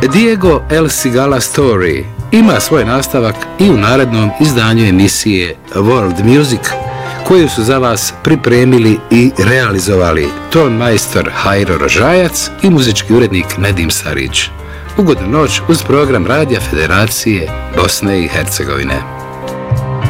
Diego El Cigala Story ima svoj nastavak i u narednom izdanju emisije World Music, koju su za vas pripremili i realizovali ton majstor Hajro Rožajac i muzički urednik Nedim Sarić. Ugodnu noć uz program Radija Federacije Bosne i Hercegovine.